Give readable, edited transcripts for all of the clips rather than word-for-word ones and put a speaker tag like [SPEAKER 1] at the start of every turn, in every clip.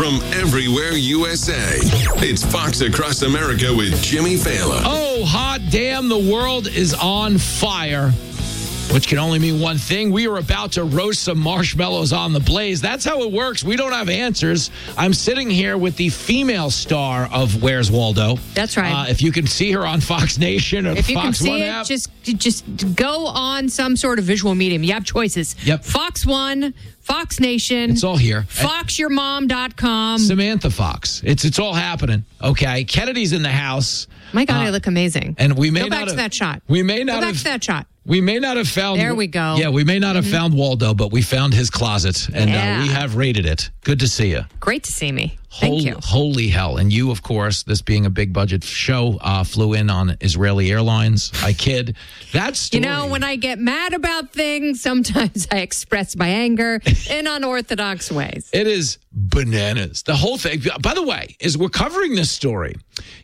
[SPEAKER 1] from everywhere USA. It's Fox Across America with Jimmy Fallon.
[SPEAKER 2] Oh, hot damn, the world is on fire. Which can only mean one thing. We are about to roast some marshmallows on the blaze. That's how it works. We don't have answers. I'm sitting here with the female star of Where's Waldo.
[SPEAKER 3] That's right.
[SPEAKER 2] If you can see her on Fox Nation or
[SPEAKER 3] if you
[SPEAKER 2] Fox
[SPEAKER 3] can see
[SPEAKER 2] One
[SPEAKER 3] it,
[SPEAKER 2] app.
[SPEAKER 3] just go on some sort of visual medium. You have choices.
[SPEAKER 2] Yep.
[SPEAKER 3] Fox One, Fox Nation.
[SPEAKER 2] It's all here.
[SPEAKER 3] FoxYourMom.com.
[SPEAKER 2] Samantha Fox. It's all happening. Okay. Kennedy's in the house.
[SPEAKER 3] My God, I look amazing.
[SPEAKER 2] And we may
[SPEAKER 3] go
[SPEAKER 2] not
[SPEAKER 3] back to that shot.
[SPEAKER 2] We may not
[SPEAKER 3] go back
[SPEAKER 2] have,
[SPEAKER 3] to that shot.
[SPEAKER 2] We may not have found.
[SPEAKER 3] There we go.
[SPEAKER 2] Yeah, we may not have found Waldo, but we found his closet, and we have rated it. Good to see you.
[SPEAKER 3] Great to see me. Thank you.
[SPEAKER 2] Holy hell. And you, of course, this being a big budget show, flew in on Israeli Airlines. I kid. That story.
[SPEAKER 3] You know, when I get mad about things, sometimes I express my anger in unorthodox ways.
[SPEAKER 2] It is bananas. The whole thing, by the way, is we're covering this story.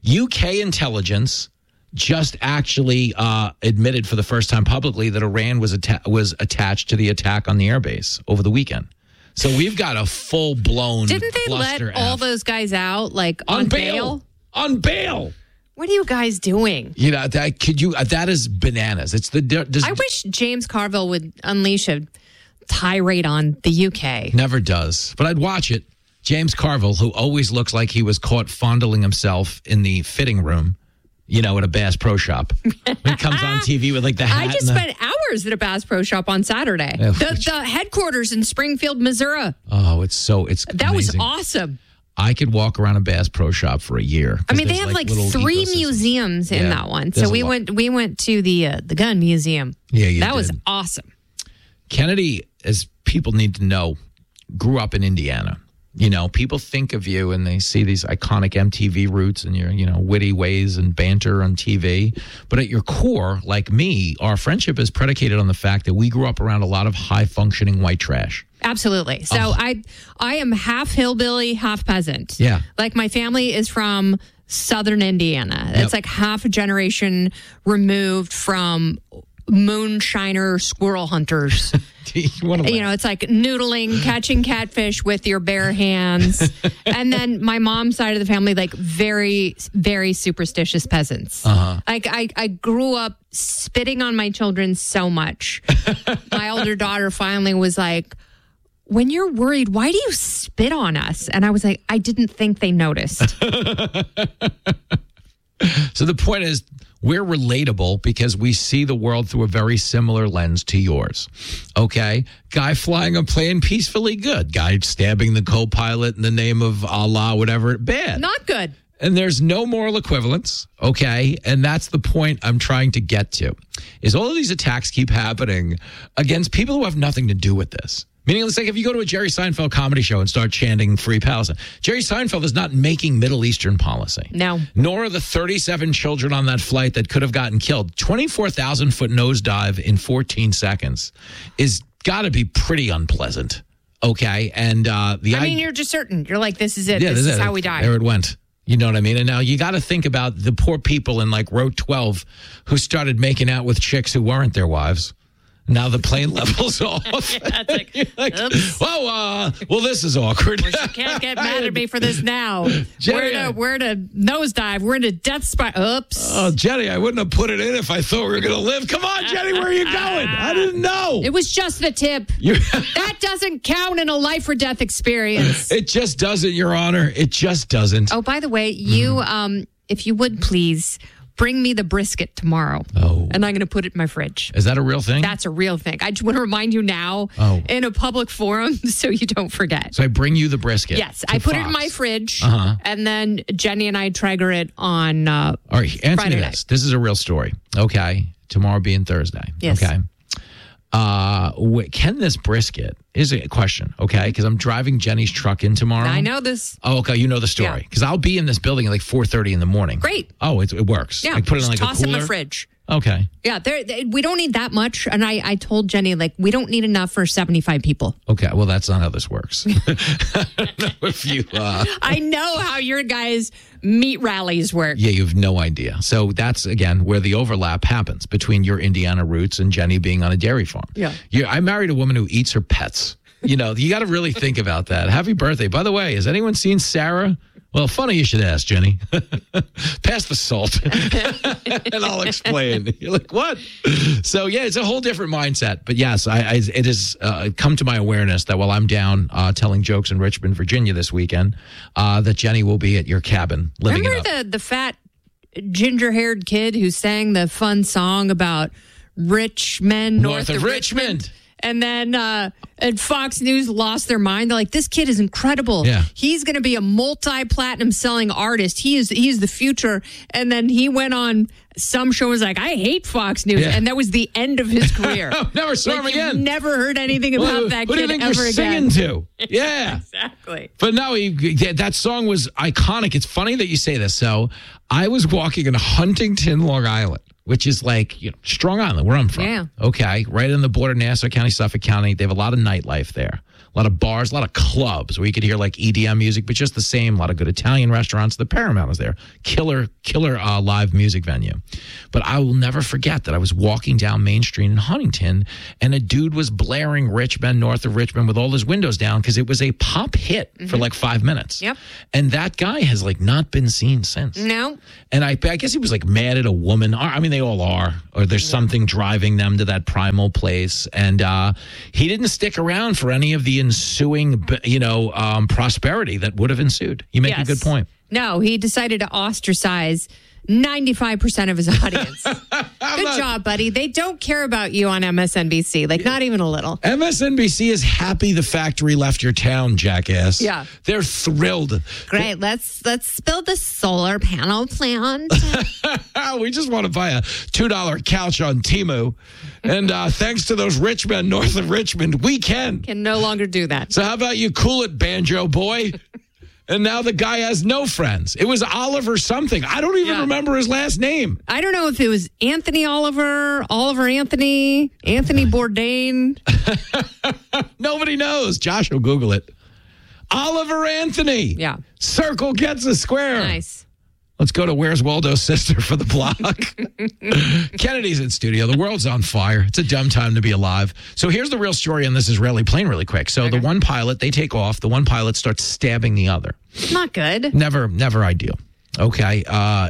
[SPEAKER 2] UK intelligence just actually admitted for the first time publicly that Iran was attached to the attack on the airbase over the weekend. So we've got a full-blown
[SPEAKER 3] Didn't they let all those guys out, like, on bail?
[SPEAKER 2] On bail.
[SPEAKER 3] What are you guys doing?
[SPEAKER 2] You know, that is bananas. It's
[SPEAKER 3] I wish James Carville would unleash a tirade on the UK.
[SPEAKER 2] Never does. But I'd watch it. James Carville, who always looks like he was caught fondling himself in the fitting room, you know, at a Bass Pro Shop. When he comes on TV with like the hat.
[SPEAKER 3] I just spent hours at a Bass Pro Shop on Saturday. The headquarters in Springfield, Missouri.
[SPEAKER 2] Oh, it's
[SPEAKER 3] that
[SPEAKER 2] amazing.
[SPEAKER 3] was awesome.
[SPEAKER 2] I could walk around a Bass Pro Shop for a year.
[SPEAKER 3] I mean, they have like 3 museums in that one. So we went to the gun museum.
[SPEAKER 2] Yeah,
[SPEAKER 3] that was awesome.
[SPEAKER 2] Kennedy, as people need to know, grew up in Indiana. You know, people think of you and they see these iconic MTV roots and your, witty ways and banter on TV. But at your core, like me, our friendship is predicated on the fact that we grew up around a lot of high-functioning white trash.
[SPEAKER 3] Absolutely. So I am half hillbilly, half peasant.
[SPEAKER 2] Yeah.
[SPEAKER 3] Like my family is from southern Indiana. It's like half a generation removed from moonshiner squirrel hunters. It's like noodling, catching catfish with your bare hands. And then my mom's side of the family, like very, very superstitious peasants. Like I grew up spitting on my children so much. My older daughter finally was like, when you're worried, why do you spit on us? And I was like, I didn't think they noticed.
[SPEAKER 2] So the point is, we're relatable because we see the world through a very similar lens to yours. Okay? Guy flying a plane peacefully, good. Guy stabbing the co-pilot in the name of Allah, whatever, bad.
[SPEAKER 3] Not good.
[SPEAKER 2] And there's no moral equivalence, okay? And that's the point I'm trying to get to, is all of these attacks keep happening against people who have nothing to do with this. Meaning, it's like if you go to a Jerry Seinfeld comedy show and start chanting Free Palestine, Jerry Seinfeld is not making Middle Eastern policy.
[SPEAKER 3] No.
[SPEAKER 2] Nor are the 37 children on that flight that could have gotten killed. 24,000-foot nosedive in 14 seconds is got to be pretty unpleasant, okay? And
[SPEAKER 3] you're just certain. You're like, this is it.
[SPEAKER 2] Yeah,
[SPEAKER 3] this is how we die.
[SPEAKER 2] There it went. You know what I mean? And now you got to think about the poor people in like row 12 who started making out with chicks who weren't their wives. Now the plane levels off.
[SPEAKER 3] It's like, oops.
[SPEAKER 2] Well, this is awkward.
[SPEAKER 3] Well, you can't get mad at me for this now. We're to nosedive. We're in a death spiral. Oops.
[SPEAKER 2] Oh, Jenny, I wouldn't have put it in if I thought we were going to live. Come on, Jenny, where are you going? I didn't know.
[SPEAKER 3] It was just the tip. That doesn't count in a life or death experience.
[SPEAKER 2] It just doesn't, Your Honor. It just doesn't.
[SPEAKER 3] Oh, by the way, you, if you would please bring me the brisket tomorrow.
[SPEAKER 2] Oh.
[SPEAKER 3] And I'm going to put it in my fridge.
[SPEAKER 2] Is that a real thing?
[SPEAKER 3] That's a real thing. I just want to remind you now in a public forum so you don't forget.
[SPEAKER 2] So I bring you the brisket.
[SPEAKER 3] Yes. I put it in my fridge. And then Jenny and I trigger it on
[SPEAKER 2] all right, answer
[SPEAKER 3] Friday
[SPEAKER 2] this.
[SPEAKER 3] night.
[SPEAKER 2] This is a real story. Okay. Tomorrow being Thursday.
[SPEAKER 3] Yes.
[SPEAKER 2] Okay. Can this brisket, is a question, okay? Because I'm driving Jenny's truck in tomorrow.
[SPEAKER 3] I know this.
[SPEAKER 2] Oh, okay. You know the story. Because I'll be in this building at like 4:30 in the morning.
[SPEAKER 3] Great.
[SPEAKER 2] Oh, it works.
[SPEAKER 3] Yeah.
[SPEAKER 2] Like put it in like
[SPEAKER 3] toss
[SPEAKER 2] a cooler.
[SPEAKER 3] it in the fridge.
[SPEAKER 2] Okay.
[SPEAKER 3] Yeah, we don't need that much. And I told Jenny, like, we don't need enough for 75 people.
[SPEAKER 2] Okay. Well, that's not how this works. I don't know if you...
[SPEAKER 3] I know how your guys' meat rallies work.
[SPEAKER 2] Yeah, you have no idea. So that's, again, where the overlap happens between your Indiana roots and Jenny being on a dairy farm.
[SPEAKER 3] Yeah.
[SPEAKER 2] I married a woman who eats her pets. You know, you got to really think about that. Happy birthday. By the way, has anyone seen Sarah? Well, funny you should ask, Jenny. Pass the salt, and I'll explain. You're like, what? So, yeah, it's a whole different mindset. But, yes, it has come to my awareness that while I'm down telling jokes in Richmond, Virginia this weekend, that Jenny will be at your cabin living it up.
[SPEAKER 3] Remember the fat ginger-haired kid who sang the fun song about rich men north of Richmond? And then and Fox News lost their mind. They're like, this kid is incredible.
[SPEAKER 2] Yeah.
[SPEAKER 3] He's going to be a multi-platinum selling artist. He is the future. And then he went on some show and was like, I hate Fox News. Yeah. And that was the end of his career.
[SPEAKER 2] Never saw him again.
[SPEAKER 3] You've never heard anything about that kid ever again.
[SPEAKER 2] Who do you think you're singing to? Yeah.
[SPEAKER 3] Exactly.
[SPEAKER 2] But no, that song was iconic. It's funny that you say this. So I was walking in Huntington, Long Island, which is like, Strong Island, where I'm from.
[SPEAKER 3] Yeah.
[SPEAKER 2] Okay, right in the border, Nassau County, Suffolk County. They have a lot of nightlife there. A lot of bars, a lot of clubs where you could hear like EDM music, but just the same. A lot of good Italian restaurants. The Paramount was there. Killer live music venue. But I will never forget that I was walking down Main Street in Huntington, and a dude was blaring Rich Men North of Richmond with all his windows down because it was a pop hit for like 5 minutes.
[SPEAKER 3] Yep.
[SPEAKER 2] And that guy has like not been seen since.
[SPEAKER 3] No.
[SPEAKER 2] And I guess he was like mad at a woman. I mean, they all are. Or there's something driving them to that primal place. And he didn't stick around for any of the ensuing, prosperity that would have ensued. You make a good point.
[SPEAKER 3] No, he decided to ostracize 95% of his audience. Good job, buddy. They don't care about you on MSNBC, like not even a little.
[SPEAKER 2] MSNBC is happy the factory left your town, jackass.
[SPEAKER 3] Yeah.
[SPEAKER 2] They're thrilled.
[SPEAKER 3] Great. Let's build the solar panel plant.
[SPEAKER 2] We just want to buy a $2 couch on Temu. And thanks to those rich men north of Richmond, we can
[SPEAKER 3] no longer do that.
[SPEAKER 2] So how about you cool it, Banjo Boy? And now the guy has no friends. It was Oliver something. I don't even remember his last name.
[SPEAKER 3] I don't know if it was Anthony Oliver Anthony Bourdain.
[SPEAKER 2] Nobody knows. Josh will Google it. Oliver Anthony.
[SPEAKER 3] Yeah.
[SPEAKER 2] Circle gets a square.
[SPEAKER 3] Nice.
[SPEAKER 2] Let's go to Where's Waldo's Sister for the block. Kennedy's in studio. The world's on fire. It's a dumb time to be alive. So here's the real story on this Israeli plane really quick. So the one pilot, they take off. The one pilot starts stabbing the other.
[SPEAKER 3] Not good.
[SPEAKER 2] Never ideal. Okay.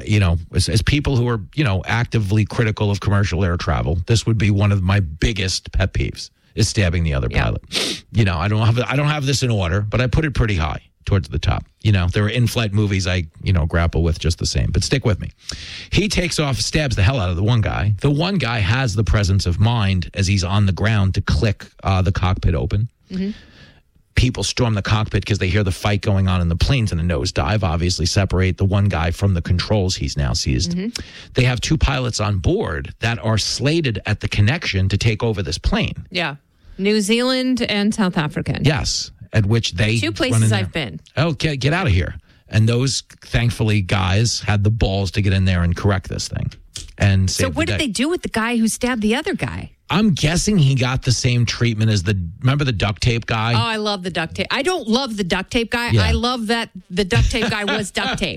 [SPEAKER 2] As people who are, actively critical of commercial air travel, this would be one of my biggest pet peeves is stabbing the other pilot. I don't have this in order, but I put it pretty high. Towards the top. There are in-flight movies I, grapple with just the same. But stick with me. He takes off, stabs the hell out of the one guy. The one guy has the presence of mind as he's on the ground to click the cockpit open. Mm-hmm. People storm the cockpit because they hear the fight going on in the planes, and a nosedive, obviously separate the one guy from the controls he's now seized. Mm-hmm. They have two pilots on board that are slated at the connection to take over this plane.
[SPEAKER 3] Yeah. New Zealand and South Africa.
[SPEAKER 2] Yes. At which they
[SPEAKER 3] two places I've been.
[SPEAKER 2] Oh, get out of here! And those, thankfully, guys had the balls to get in there and correct this thing. And
[SPEAKER 3] so, what did they do with the guy who stabbed the other guy?
[SPEAKER 2] I'm guessing he got the same treatment as remember the duct tape guy?
[SPEAKER 3] Oh, I love the duct tape. I don't love the duct tape guy. Yeah. I love that the duct tape guy was duct tape.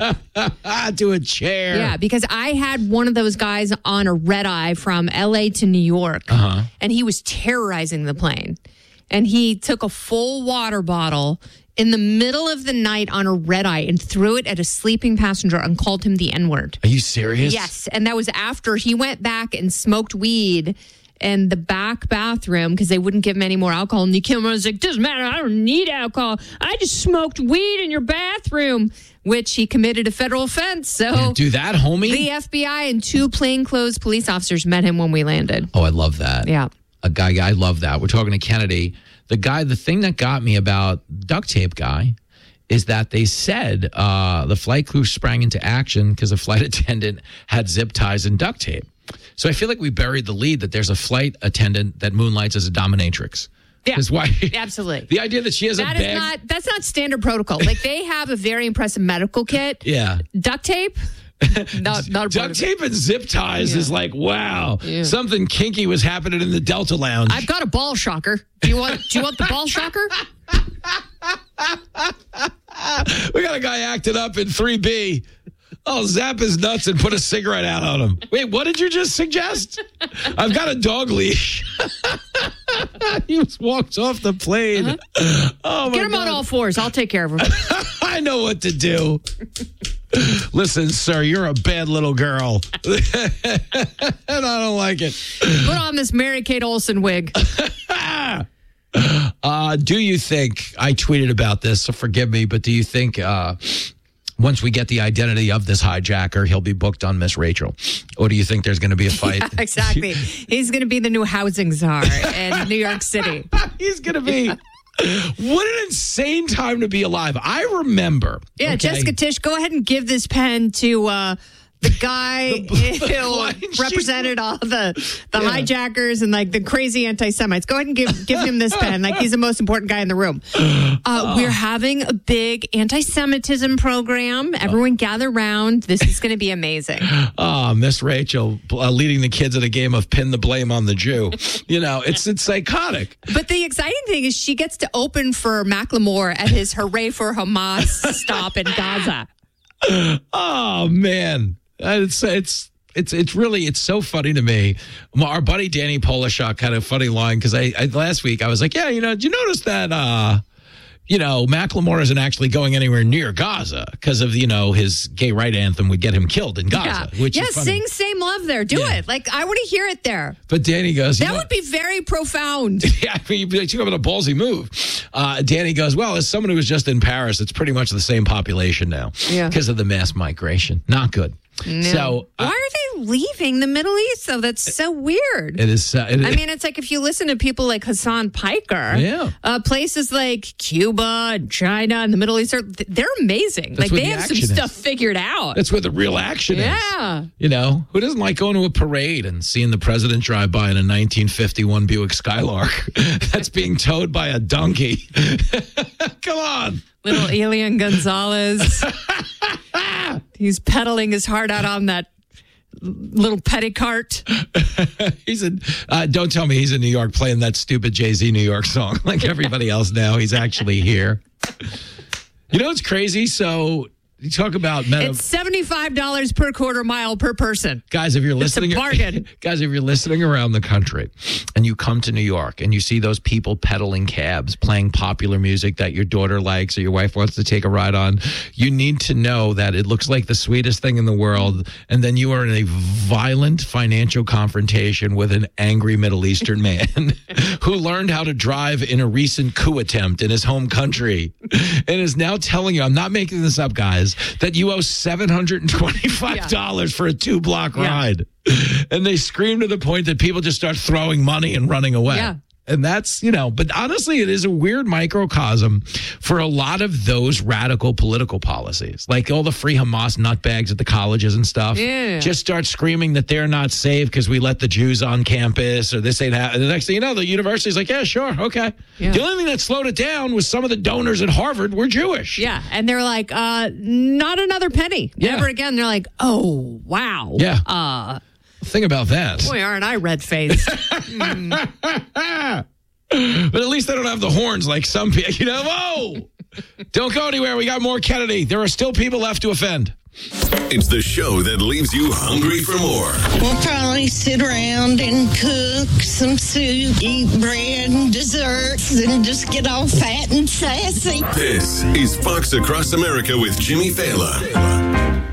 [SPEAKER 2] To a chair.
[SPEAKER 3] Yeah, because I had one of those guys on a red eye from L.A. to New York, and he was terrorizing the plane. And he took a full water bottle in the middle of the night on a red eye and threw it at a sleeping passenger and called him the N-word.
[SPEAKER 2] Are you serious?
[SPEAKER 3] Yes. And that was after he went back and smoked weed in the back bathroom because they wouldn't give him any more alcohol. And the camera was like, doesn't matter. I don't need alcohol. I just smoked weed in your bathroom, which he committed a federal offense. So
[SPEAKER 2] do that, homie.
[SPEAKER 3] The FBI and two plainclothes police officers met him when we landed.
[SPEAKER 2] Oh, I love that.
[SPEAKER 3] Yeah.
[SPEAKER 2] I love that. We're talking to Kennedy. The thing that got me about duct tape guy is that they said the flight crew sprang into action because a flight attendant had zip ties and duct tape. So I feel like we buried the lead that there's a flight attendant that moonlights as a dominatrix.
[SPEAKER 3] Yeah,
[SPEAKER 2] why,
[SPEAKER 3] absolutely.
[SPEAKER 2] The idea that she has
[SPEAKER 3] that's not standard protocol. Like they have a very impressive medical kit.
[SPEAKER 2] Yeah.
[SPEAKER 3] Duct tape. Not
[SPEAKER 2] duct tape and zip ties is like, wow, something kinky was happening in the Delta Lounge.
[SPEAKER 3] I've got a ball shocker. Do you want the ball shocker?
[SPEAKER 2] We got a guy acted up in 3B. Oh, zap his nuts and put a cigarette out on him. Wait, what did you just suggest? I've got a dog leash. He walks off the plane.
[SPEAKER 3] Uh-huh.
[SPEAKER 2] Oh, my
[SPEAKER 3] Get him
[SPEAKER 2] God.
[SPEAKER 3] on all fours. I'll take care of him.
[SPEAKER 2] I know what to do. Listen, sir, you're a bad little girl. And I don't like it.
[SPEAKER 3] Put on this Mary-Kate Olsen wig.
[SPEAKER 2] Do you think, I tweeted about this, so forgive me, but do you think once we get the identity of this hijacker, he'll be booked on Miss Rachel? Or do you think there's going to be a fight?
[SPEAKER 3] Yeah, exactly. He's going to be the new housing czar in New York City.
[SPEAKER 2] He's going to be... What an insane time to be alive. I remember.
[SPEAKER 3] Yeah,
[SPEAKER 2] okay,
[SPEAKER 3] Jessica Tisch, go ahead and give this pen to the guy who represented all the hijackers and like the crazy anti-Semites. Go ahead and give him this pen. Like he's the most important guy in the room. We're having a big anti-Semitism program. Everyone gather around. This is going to be amazing.
[SPEAKER 2] Oh, Miss Rachel leading the kids in a game of pin the blame on the Jew. You know, it's psychotic.
[SPEAKER 3] But the exciting thing is she gets to open for Macklemore at his Hooray for Hamas stop in Gaza.
[SPEAKER 2] Oh, man. It's really so funny to me. Our buddy Danny Polishuk had a funny line because I last week I was like, yeah, did you notice that Macklemore isn't actually going anywhere near Gaza because of his gay right anthem would get him killed in Gaza.
[SPEAKER 3] Yeah,
[SPEAKER 2] which is funny.
[SPEAKER 3] Sing Same Love there. Do it. Like I want to hear it there.
[SPEAKER 2] But Danny goes,
[SPEAKER 3] that would be very profound.
[SPEAKER 2] Yeah, I mean, you took up a ballsy move. Danny goes, well, as someone who was just in Paris, it's pretty much the same population now because of the mass migration. Not good.
[SPEAKER 3] No.
[SPEAKER 2] So
[SPEAKER 3] why are they leaving the Middle East, though? That's so weird.
[SPEAKER 2] It is. I mean,
[SPEAKER 3] it's like if you listen to people like Hassan Piker, places like Cuba and China and the Middle East, they're amazing.
[SPEAKER 2] That's
[SPEAKER 3] like they have some stuff figured out.
[SPEAKER 2] That's where the real action is.
[SPEAKER 3] Yeah.
[SPEAKER 2] Who doesn't like going to a parade and seeing the president drive by in a 1951 Buick Skylark that's being towed by a donkey? Come on.
[SPEAKER 3] Little Elian Gonzalez. He's pedaling his heart out on that little petty cart.
[SPEAKER 2] Don't tell me he's in New York playing that stupid Jay-Z New York song like everybody else now. He's actually here. It's crazy. So you talk about
[SPEAKER 3] it's $75 per quarter mile per person.
[SPEAKER 2] Guys, if you're listening,
[SPEAKER 3] it's a bargain.
[SPEAKER 2] Guys, if you're listening around the country and you come to New York and you see those people pedaling cabs, playing popular music that your daughter likes or your wife wants to take a ride on, you need to know that it looks like the sweetest thing in the world. And then you are in a violent financial confrontation with an angry Middle Eastern man who learned how to drive in a recent coup attempt in his home country and is now telling you, I'm not making this up, guys, that you owe $725 for a 2-block ride. And they scream to the point that people just start throwing money and running away.
[SPEAKER 3] Yeah.
[SPEAKER 2] And that's, but honestly, it is a weird microcosm for a lot of those radical political policies. Like all the free Hamas nutbags at the colleges and stuff.
[SPEAKER 3] Yeah.
[SPEAKER 2] Just start screaming that they're not safe because we let the Jews on campus or this ain't happening. The next thing you know, the university's like, yeah, sure, okay. Yeah. The only thing that slowed it down was some of the donors at Harvard were Jewish.
[SPEAKER 3] Yeah. And they're like, not another penny. Never again. They're like, oh, wow.
[SPEAKER 2] Yeah. Think about that.
[SPEAKER 3] Boy, aren't I red-faced.
[SPEAKER 2] But at least they don't have the horns like some people. Whoa! Don't go anywhere. We got more Kennedy. There are still people left to offend.
[SPEAKER 1] It's the show that leaves you hungry for more.
[SPEAKER 4] We'll probably sit around and cook some soup, eat bread and desserts, and just get all fat and sassy.
[SPEAKER 1] This is Fox Across America with Jimmy Fallon.